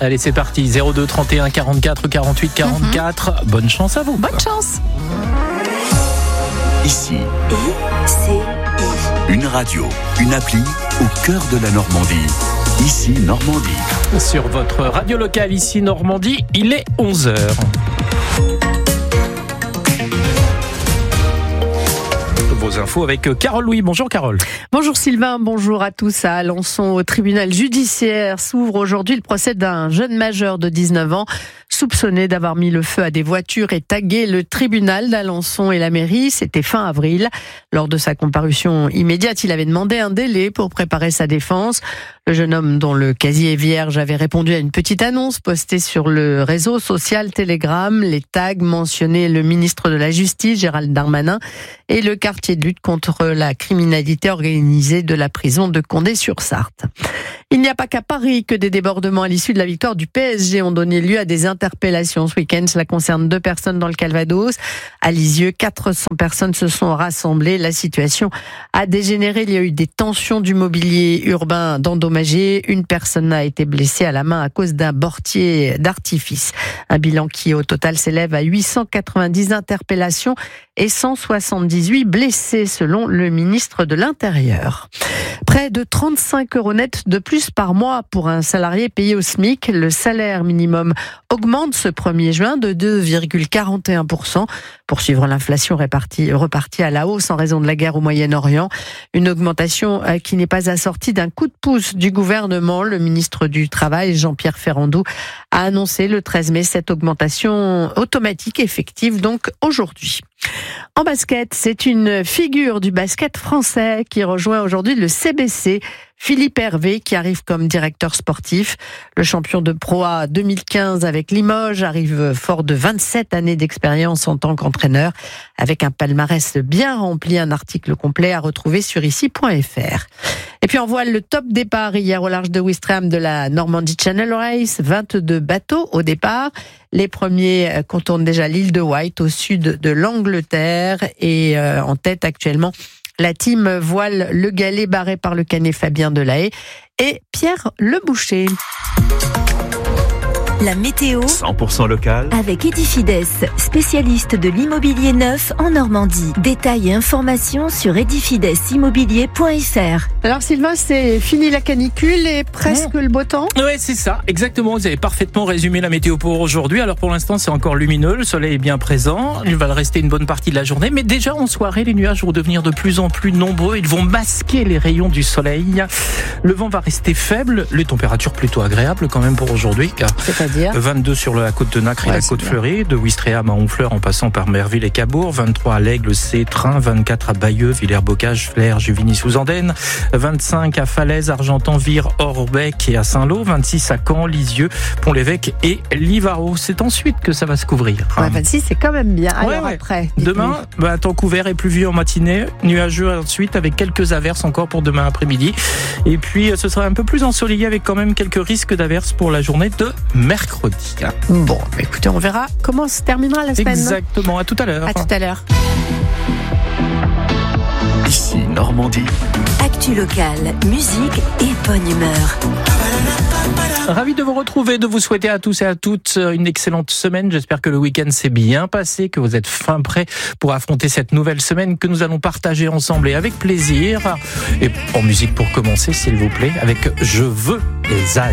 Allez, c'est parti. 02 31 44 48 44. Bonne chance à vous. Bonne chance. Ici, une radio, une appli au cœur de la Normandie. Ici, Normandie. Sur votre radio locale, ici Normandie, il est 11h. Vos infos avec Carole Louis. Bonjour Carole. Bonjour Sylvain, bonjour à tous. À Alençon, au tribunal judiciaire, s'ouvre aujourd'hui le procès d'un jeune majeur de 19 ans soupçonné d'avoir mis le feu à des voitures et tagué le tribunal d'Alençon et la mairie. C'était fin avril. Lors de sa comparution immédiate, il avait demandé un délai pour préparer sa défense. Le jeune homme, dont le casier est vierge, avait répondu à une petite annonce postée sur le réseau social Telegram. Les tags mentionnaient le ministre de la Justice, Gérald Darmanin, et le quartier de lutte contre la criminalité organisée de la prison de Condé-sur-Sarthe. Il n'y a pas qu'à Paris que des débordements à l'issue de la victoire du PSG ont donné lieu à des interpellations ce week-end. Cela concerne 2 personnes dans le Calvados. À Lisieux, 400 personnes se sont rassemblées. La situation a dégénéré. Il y a eu des tensions du mobilier urbain d'endommagé. Une personne a été blessée à la main à cause d'un mortier d'artifice. Un bilan qui au total s'élève à 890 interpellations et 178 blessés selon le ministre de l'Intérieur. Près de 35 € net de plus par mois pour un salarié payé au SMIC. Le salaire minimum augmente ce 1er juin de 2,41%. Pour suivre l'inflation repartie à la hausse en raison de la guerre au Moyen-Orient. Une augmentation qui n'est pas assortie d'un coup de pouce du gouvernement. Le ministre du Travail, Jean-Pierre Ferrandou, a annoncé le 13 mai cette augmentation automatique effective donc aujourd'hui. En basket, c'est une figure du basket français qui rejoint aujourd'hui le CBC, Philippe Hervé, qui arrive comme directeur sportif. Le champion de Pro A 2015 avec Limoges arrive fort de 27 années d'expérience en tant qu'entraîneur, avec un palmarès bien rempli. Un article complet à retrouver sur ici.fr. Et puis on voit le top départ hier au large de Ouistreham de la Normandie Channel Race. 22 bateaux au départ. Les premiers contournent déjà l'île de Wight au sud de l'Angleterre et en tête actuellement la team voile Le Galet barré par le canet Fabien Delahaye et Pierre Le Boucher. La météo 100% local avec Edifides, spécialiste de l'immobilier neuf en Normandie. Détails et informations sur edifidеsimmobilier.fr. Alors Sylvain, c'est fini la canicule et presque le beau temps. Ouais, c'est ça, exactement. Vous avez parfaitement résumé la météo pour aujourd'hui. Alors pour l'instant, c'est encore lumineux, le soleil est bien présent. Il va rester une bonne partie de la journée, mais déjà en soirée, les nuages vont devenir de plus en plus nombreux. Ils vont masquer les rayons du soleil. Le vent va rester faible, les températures plutôt agréables quand même pour aujourd'hui, car 22 sur la côte de Nacre et la côte fleurie, de Ouistreham à Honfleur en passant par Merville et Cabourg, 23 à l'Aigle, Cétrin, 24 à Bayeux, Villers-Bocage, Flers, Juvigny-sous-Andenne, 25 à Falaise, Argentan, Vire, Orbec et à Saint-Lô, 26 à Caen, Lisieux, Pont-l'Évêque et Livarot. C'est ensuite que ça va se couvrir. Ouais, 26, c'est quand même bien. Alors après, demain, temps couvert et pluvieux en matinée, nuageux ensuite avec quelques averses encore pour demain après-midi. Et puis ce sera un peu plus ensoleillé avec quand même quelques risques d'averses pour la journée de mercredi. Bon, écoutez, on verra comment se terminera la semaine. Exactement, à tout à l'heure. À tout à l'heure. Ici, Normandie. Actu locale, musique et bonne humeur. Ravi de vous retrouver, de vous souhaiter à tous et à toutes une excellente semaine. J'espère que le week-end s'est bien passé, que vous êtes fin prêts pour affronter cette nouvelle semaine que nous allons partager ensemble et avec plaisir. Et en musique pour commencer, s'il vous plaît, avec Je veux les As.